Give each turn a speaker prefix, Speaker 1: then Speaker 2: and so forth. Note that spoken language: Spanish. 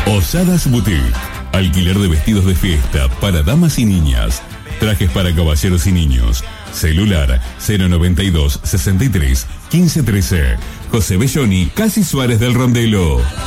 Speaker 1: Osadas Boutique. Alquiler de vestidos de fiesta para damas y niñas. Trajes para caballeros y niños. Celular 092 63 15 13. José Belloni, Casi Suárez del Rondelo.